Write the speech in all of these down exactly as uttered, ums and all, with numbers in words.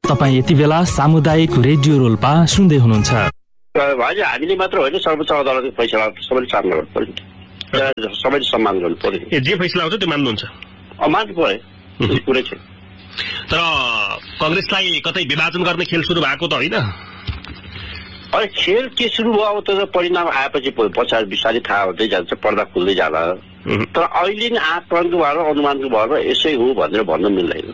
तपाईँ यति बेला सामुदायिक रेडियो रोल्पा सुन्दै हुनुहुन्छ। हजुर, हामीले मात्र होइन, सर्वोच्च अदालतको फैसला सबैले सामना गर्नु पर्यो, सबैले सम्मान गर्नु पर्यो। जे फैसला आउँछ त्यो मान्नुहुन्छ? मान्नु पर्यो, कुरै छैन। तर कङ्ग्रेसलाई कतै विभाजन गर्ने खेल सुरु भएको त होइन? अरे खेल के सुरु भयो? अब त परिणाम आएपछि पछाडि बिस्तारै थाहा हुँदै जान्छ, पर्दा खुल्दै जाला। तर अहिले नै आकलनको भएर अनुमानको भएर यसै हो भनेर भन्न मिल्दैन।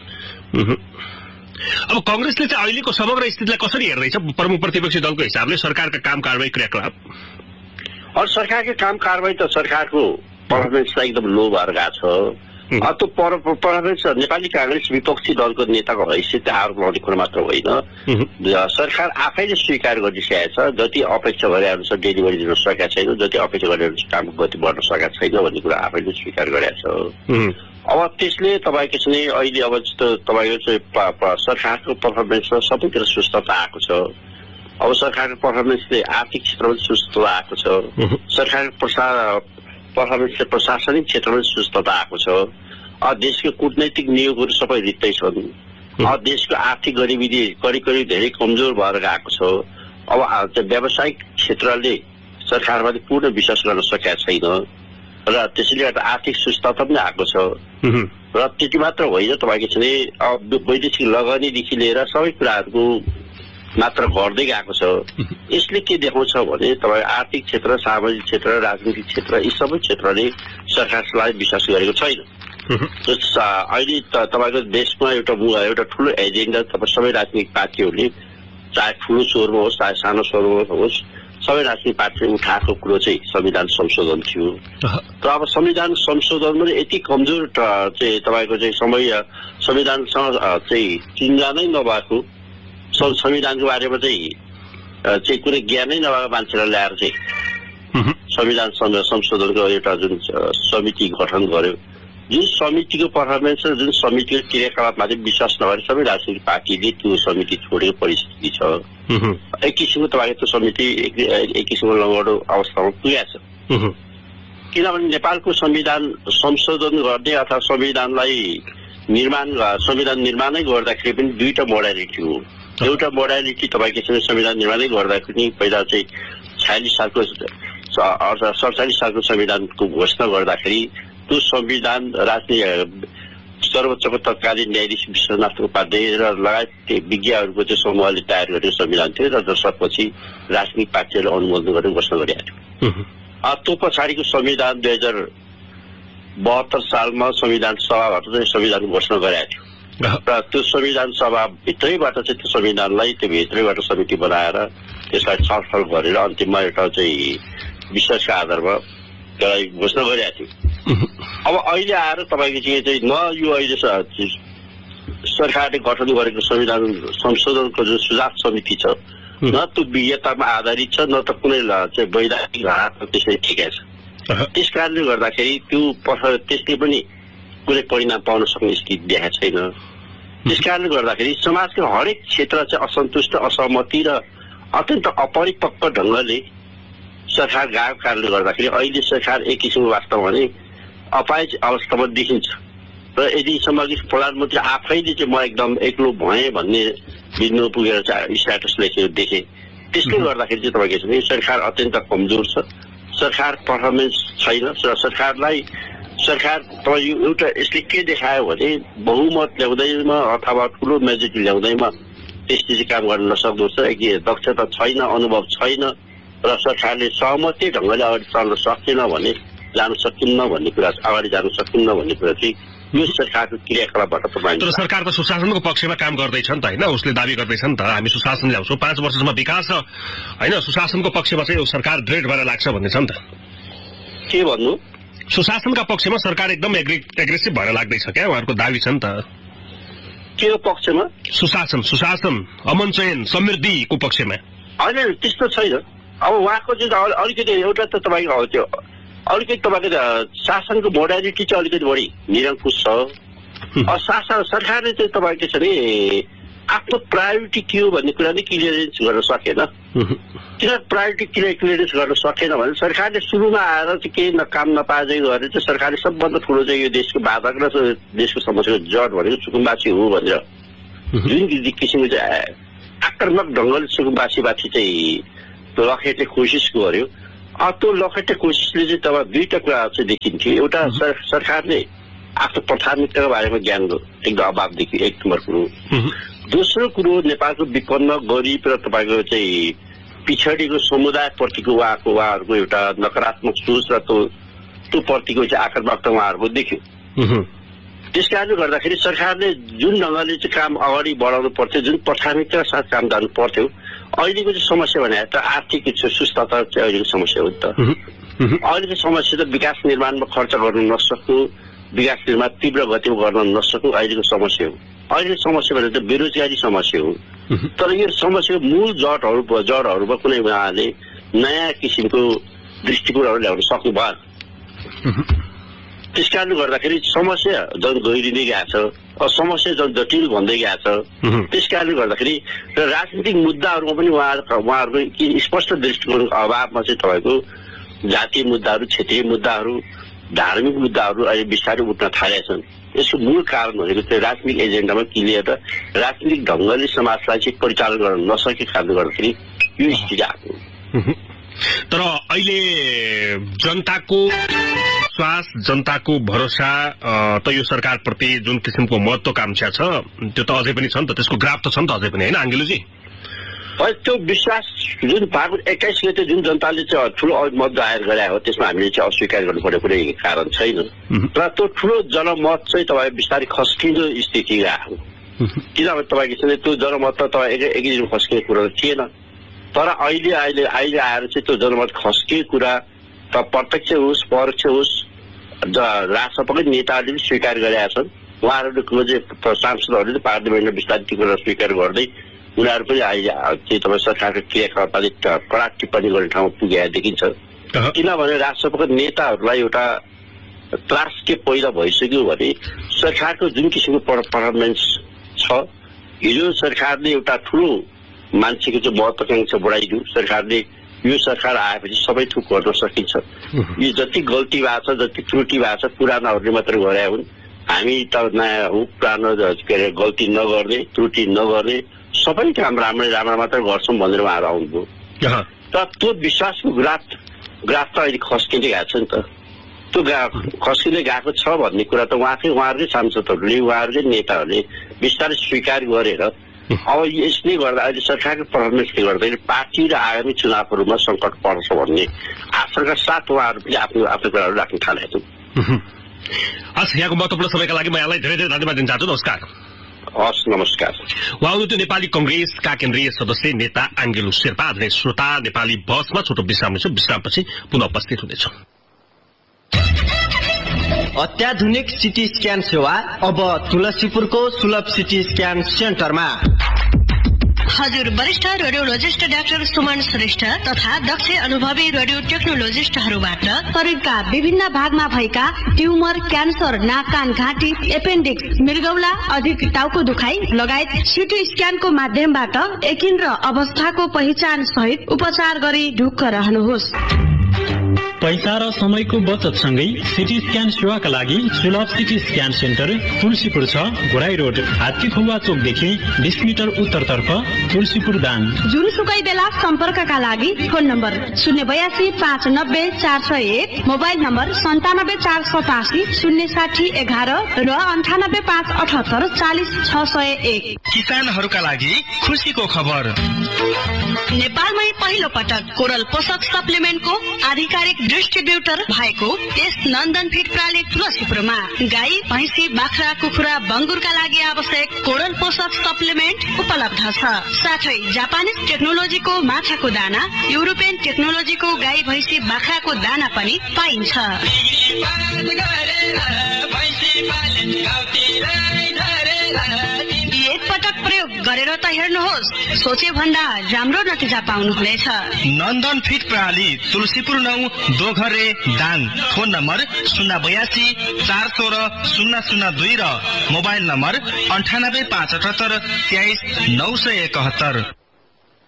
अब कङ्ग्रेसले चाहिँ अहिलेको समग्र स्थितिलाई कसरी हेर्दैछ प्रमुख प्रतिपक्षी दलको हिसाबले, सरकारका काम कारबाही क्रियाकलाप? अरू सरकारको काम कारबाही त सरकारको पर्फर्मेन्सलाई एकदम लो भएर गएको छ। त्यो पर्फर्मेन्स नेपाली काङ्ग्रेस विपक्षी दलको नेताको हैसियत आरोप लगाउने कुरा मात्र होइन, सरकार आफैले स्वीकार गरिसकेको छ। जति अपेक्षा गरे अनुसार डेलिभरी दिन सकेका छैन, जति अपेक्षा गरे अनुसार कामको गति बढ्न सकेका छैन भन्ने कुरा आफैले स्वीकार गरेको छ। अब त्यसले तपाईँको चाहिँ अहिले अब जस्तो तपाईँको चाहिँ सरकारको पर्फर्मेन्समा सबैतिर सुस्तता आएको छ। अब सरकारको पर्फर्मेन्सले आर्थिक क्षेत्रमा सुस्तता आएको छ, सरकारको प्रसा पर्फर्मेन्सले प्रशासनिक क्षेत्रमा सुस्तता आएको छ। देशको कूटनैतिक नियोगहरू सबै रित्तै छन्। देशको आर्थिक गतिविधि करिब करिब धेरै कमजोर भएर गएको छ। अब व्यावसायिक क्षेत्रले सरकारमाथि पूर्ण विश्वास गर्न सकेका छैन र त्यसैले गर्दा आर्थिक सुस्तता पनि आएको छ। र त्यति मात्र होइन, तपाईँको चाहिँ वैदेशिक लगानीदेखि लिएर सबै कुराहरूको मात्र घट्दै गएको छ। यसले के देखाउँछ भने तपाईँ आर्थिक क्षेत्र, सामाजिक क्षेत्र, राजनीतिक क्षेत्र यी सबै क्षेत्रले सरकारलाई विश्वास गरेको छैन। अहिले तपाईँको देशमा एउटा एउटा ठुलो एजेन्डा तपाईँ सबै राजनीतिक पार्टीहरूले, चाहे ठुलो स्वरमा होस् चाहे सानो स्वरमा होस्, सबै राजनीतिक पार्टीले उठाएको कुरो चाहिँ संविधान संशोधन थियो। तर अब संविधान संशोधन पनि यति कमजोर चाहिँ तपाईँको चाहिँ समय संविधानसँग चाहिँ चिन्जा नै नभएको, संविधानको बारेमा चाहिँ चाहिँ कुनै ज्ञानै नभएको मान्छेलाई ल्याएर चाहिँ संविधान संशोधनको एउटा जुन समिति गठन गर्यो, जुन समितिको पर्फर्मेन्स र जुन समितिको क्रियाकलापमाथि विश्वास नगरी सबै राजनीतिक पार्टीले त्यो समिति छोडेको परिस्थिति छ। एक किसिमको तपाईँको त्यो समिति एक किसिमको लङ्गडो अवस्थामा पुगेको छ। किनभने नेपालको संविधान संशोधन गर्ने अथवा संविधानलाई निर्माण संविधान निर्माणै गर्दाखेरि पनि दुईटा मोडालिटी हो। एउटा मोडालिटी तपाईँको संविधान निर्माणै गर्दाखेरि पहिला चाहिँ छयालिस सालको अर्थात् सडचालिस सालको संविधानको घोषणा गर्दाखेरि त्यो संविधान राजनीति सर्वोच्चको तत्कालीन न्यायाधीश विश्वनाथ उपाध्याय र लगायत विज्ञहरूको चाहिँ समूहले तयार गरेको संविधान थियो र जसपछि राजनीतिक पार्टीहरूले अनुमोदन गरेर घोषणा गरेको थियो। त्यो पछाडिको संविधान दुई हजार बहत्तर सालमा संविधान सभाबाट चाहिँ संविधान घोषणा गरेको थियो र त्यो संविधान सभा भित्रैबाट चाहिँ त्यो संविधानलाई त्यो भित्रैबाट समिति बनाएर त्यसलाई छलफल गरेर अन्तिममा एउटा चाहिँ विश्वासका आधारमा त्यसलाई घोषणा गरेको थियो। अब अहिले आएर तपाईँको चाहिँ न यो अहिले सरकारले गठन गरेको संविधान संशोधनको जुन सुझाव समिति छ न त्यो विज्ञतामा आधारित छ, न त कुनै चाहिँ वैधानिक हातमा त्यसरी ठिकै छ। त्यस कारणले गर्दाखेरि त्यो त्यसले पनि कुनै परिणाम पाउन सक्ने स्थिति देखाएको छैन। त्यस कारणले गर्दाखेरि समाजको हरेक क्षेत्र चाहिँ असन्तुष्ट, असहमति र अत्यन्त अपरिपक्व ढङ्गले सरकार गएको कारणले गर्दाखेरि अहिले सरकार एक किसिमको वास्तवमा भने अपायज अवस्थामा देखिन्छ र यदिसम्म कि प्रधानमन्त्री आफैले चाहिँ म एकदम एक्लो भएँ भन्ने बिन्दु पुगेर चाहिँ स्ट्याटस लेखेर देखेँ। त्यसले गर्दाखेरि चाहिँ तपाईँको चाहिँ सरकार अत्यन्त कमजोर छ, सरकार पर्फर्मेन्स छैन र सरकारलाई सरकार तपाईँ एउटा यसले के देखायो भने बहुमत ल्याउँदैमा अथवा ठुलो मेजोरिटी ल्याउँदैमा त्यसले चाहिँ काम गर्न नसक्दो रहेछ, कि दक्षता छैन, अनुभव छैन र सरकारले सहमति ढङ्गले अगाडि चल्न सक्दैन भने जान सकिन्न भन्ने कुरा, अगाडि जान सकिन्न भन्ने कुरा चाहिँ यो सरकारको क्रियाकलापबाट तपाईँ। तर सरकार त सुशासनको पक्षमा काम गर्दैछ नि त होइन, उसले दाबी गर्दैछ नि त हामी सुशासन ल्याउँछौँ, पाँच वर्षसम्म विकास छ होइन, सुशासनको पक्षमा चाहिँ सरकार दृढ भएर लाग्छ भन्ने छ नि त। के भन्नु? सुशासनका पक्षमा सरकार एकदम एग्रेसिभ भएर लाग्दैछ क्या, उहाँहरूको दाबी छ नि त। के पक्षमा? सुशासन सुशासन अमन चयन समृद्धिको पक्षमा। होइन त्यस्तो छैन। अब उहाँको चाहिँ अलिकति एउटा त तपाईँको त्यो अलिकति तपाईँको शासनको मोडालिटी चाहिँ अलिकति बढी निरङ्कुश छ। शासन सरकारले चाहिँ तपाईँको छ नि आफ्नो प्रायोरिटी के हो भन्ने कुरा नै क्लियरेन्स गर्न सकेन। किन प्रायोरिटी क्लियरेन्स गर्न सकेन भने सरकारले सुरुमा आएर चाहिँ केही न काम नपाए गरेर चाहिँ सरकारले सबभन्दा ठुलो चाहिँ यो देशको बाधक र देशको समस्याको जड भनेको सुकुम्बासी हो भनेर जुन किसिमको चाहिँ आक्रामक ढङ्गले सुकुम्बासीमाथि चाहिँ त्यो लखेट्ने कोसिस गर्यो। त्यो लखेट्ने कोसिसले चाहिँ तब दुईटा कुरा चाहिँ देखिन्थ्यो। एउटा सरकारले आफ्नो प्राथमिकताको बारेमा ज्ञान एकदम अभाव देखियो, एक नम्बर कुरो। दोस्रो कुरो नेपालको विपन्न गरिब र तपाईँको चाहिँ पिछडिएको समुदायप्रतिको उहाँको उहाँहरूको एउटा नकारात्मक सोच र त्यो त्यो प्रतिको चाहिँ आक्रामकता उहाँहरूको देख्यो। त्यस कारणले गर्दाखेरि सरकारले जुन ढङ्गले चाहिँ काम अगाडि बढाउनु पर्थ्यो, जुन प्राथमिकताका साथ काम जानु पर्थ्यो, अहिलेको चाहिँ समस्या भने त आर्थिक सुस्तता चाहिँ अहिलेको समस्या हो नि त। अहिलेको समस्या त विकास निर्माणमा खर्च गर्नु नसक्नु, विकास निर्माण तीव्र गतिमा गर्न नसक्नु अहिलेको समस्या हो। अहिलेको समस्या भने त बेरोजगारी समस्या हो। तर यो समस्याको मूल जडहरू जडहरूमा कुनै उहाँले नयाँ किसिमको दृष्टिकोणहरू ल्याउन सक्नु भयो। त्यस कारणले गर्दाखेरि समस्या झन् गहिरिँदै गएको छ, समस्या झन् जटिल भन्दै गएको छ। त्यस कारणले गर्दाखेरि र राजनीतिक मुद्दाहरूमा पनि उहाँ उहाँहरूको स्पष्ट दृष्टिकोणको अभावमा चाहिँ तपाईँको जातीय मुद्दाहरू, क्षेत्रीय मुद्दाहरू, धार्मिक मुद्दाहरू अहिले बिस्तारै उठ्न थालेका छन्। यसको मूल कारण भनेको चाहिँ राजनीतिक एजेन्डामा क्लियर र राजनीतिक ढङ्गले समाजलाई चाहिँ परिचालन गर्न नसकेको कारणले गर्दाखेरि यो स्थिति आएको। तर अहिले जनताको विश्वास, जनताको भरोसा त यो सरकारप्रति जुन किसिमको महत्त्वकांक्षा छ त्यो त अझै पनि छ नि त, त्यसको ग्राफ त छ नि त अझै पनि, होइन आङ्गेलुजी? त्यो विश्वास जुन फागुन एक्काइस गते जुन जनताले चाहिँ ठुलो मत जाहेर गरे हो त्यसमा हामीले चाहिँ अस्वीकार गर्नुपर्ने कुनै कारण छैन। र त्यो ठुलो जनमत चाहिँ तपाईँ बिस्तारै खस्किँदो स्थिति आएको। किनभने तपाईँको त्यो जनमत त तपाईँ एक एकै दिन खस्किने कुरा त थिएन। तर अहिले अहिले अहिले आएर चाहिँ त्यो जनमत खस्किएको कुरा त प्रत्यक्ष होस् परोक्ष होस् राजसभाकै नेताहरूले पनि स्वीकार गरेका छन्। उहाँहरूले चाहिँ सांसदहरूले चाहिँ पार्लियामेन्टमा बिस्तारै त्यो कुरा स्वीकार गर्दै उनीहरू पनि अहिले चाहिँ तपाईँ सरकारको क्रियाकलापले कडा टिप्पणी गर्ने ठाउँमा पुगेका देखिन्छ। किनभने राजसभाको नेताहरूलाई एउटा त्रास के पहिला भइसक्यो भने सरकारको जुन किसिमको पर्फर्मेन्स छ, हिजो सरकारले एउटा ठुलो मान्छेको चाहिँ महत्त्वाकांक्षा बढाइदियो, सरकारले यो सरकार आएपछि सबै थुक गर्न सकिन्छ। यो जति गल्ती भएको छ, जति त्रुटि भएको छ पुरानाहरूले मात्र गरे हुन्, हामी त नयाँ हो, पुरानो के अरे गल्ती नगर्ने, त्रुटि नगर्ने, सबै काम राम्रै राम्रो मात्र गर्छौँ भनेर उहाँहरू आउनुभयो। तर त्यो विश्वासको ग्राफ ग्राफ त अहिले खस्किँदै गएको छ नि त। त्यो ग्राफ खस्किँदै गएको छ भन्ने कुरा त उहाँकै उहाँहरूकै सांसदहरूले उहाँहरूकै नेताहरूले बिस्तारै स्वीकार गरेर अब यसले गर्दा अहिले सरकारको पर्फर्मेन्सले गर्दाखेरि पार्टी र आगामी चुनावहरूमा सङ्कट पर्छ भन्ने आशंका साथ उहाँहरू पनि आफ्नो आफ्नो कुराहरू राख्न थालेका छन्। हस्, यहाँको महत्त्वपूर्ण समयका लागि म यहाँलाई धेरै धेरै धन्यवाद दिन चाहन्छु। नमस्कार। हस्, नमस्कार। उहाँ हुनुहुन्थ्यो नेपाली कङ्ग्रेसका केन्द्रीय सदस्य नेता आङ्गेलु शेर्पा। आधुनिक श्रोता, नेपाली बसमा छोटो विश्राम हुनेछ, विश्रामपछि पुनः उपस्थित हुनेछौँ। अत्याधुनिक सिटी स्क्यान सेवा अब तुलसीपुरको सुलभ सिटी स्क्यान सेन्टरमा। हजुर वरिष्ठ रेडियोलोजिस्ट डाक्टर सुमन श्रेष्ठ तथा दक्ष अनुभवी रेडियो टेक्नोलोजिस्टहरूबाट शरीरका विभिन्न भागमा भएका ट्युमर, क्यान्सर, नाक कान घाँटी, एपेन्डिक्स, मृगौला, अधिक टाउको दुखाइ लगायत सिटी स्क्यानको माध्यमबाट एकिन र अवस्थाको पहिचान सहित उपचार गरी ढुक्क रहनुहोस्। पैसा र समयको बचत सँगै सिटी स्क्यान सेवाका लागि सुलभ सिटी स्क्यान सेन्टर तुलसीपुर छ, घोराई रोड, हात्ती खुवा चोकदेखि बीस मिटर उत्तरतर्फ, तुलसीपुर दाङ। जुनसुकै बेला सम्पर्कका लागि फोन नम्बर शून्य बयासी पाँच नब्बे चार सय एक, मोबाइल नम्बर सन्तानब्बे चार सतासी शून्य साठी एघार र अन्ठानब्बे पाँच अठहत्तर चालिस छ सय एक। किसानहरूका लागि खुसीको खबर। नेपालमै पहिलो पटक कोरल पोषक सप्लिमेन्टको आधिकारिक डिस्ट्रिब्युटर भएको यस नन्दन फिड प्राली तुलसीपुरमा गाई, भैँसी, बाख्रा, कुखुरा, बङ्गुरका लागि आवश्यक कोरल पोषक सप्लिमेन्ट उपलब्ध छ। साथै जापानिज टेक्नोलोजीको माछाको दाना, युरोपियन टेक्नोलोजीको गाई, भैँसी, बाख्राको दाना पनि पाइन्छ। एक पटक प्रयोग गरेर त हेर्नुहोस्, सोचे भन्दा राम्रो नतिजा पाउनुहुनेछ। नन्दन फिड प्रणाली तुलसीपुर नौ, दोघरे दाङ। फोन नम्बर शून्य बयासी चार सोह्र शून्य शून्य दुई र मोबाइल नम्बर अन्ठानब्बे पाँच अठहत्तर तेइस नौ सय एकहत्तर।